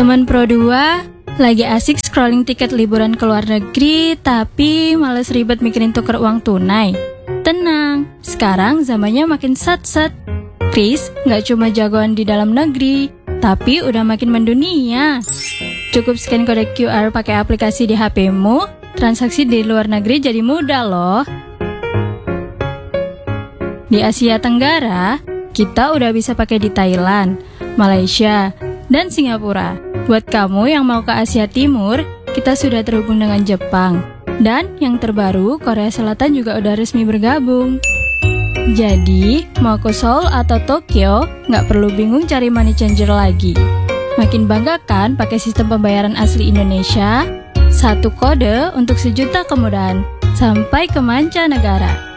Teman Pro 2 lagi asik scrolling tiket liburan ke luar negeri, tapi males ribet mikirin tuker uang tunai. Tenang, sekarang zamannya makin sat-sat. Kris nggak cuma jagoan di dalam negeri, tapi udah makin mendunia. Cukup scan kode QR pakai aplikasi di HP-mu, transaksi di luar negeri jadi mudah loh. Di Asia Tenggara, kita udah bisa pakai di Thailand, Malaysia, dan Singapura. Buat kamu yang mau ke Asia Timur, kita sudah terhubung dengan Jepang. Dan yang terbaru, Korea Selatan juga udah resmi bergabung. Jadi, mau ke Seoul atau Tokyo, nggak perlu bingung cari money changer lagi. Makin bangga kan pakai sistem pembayaran asli Indonesia? Satu kode untuk sejuta kemudahan, sampai ke mancanegara.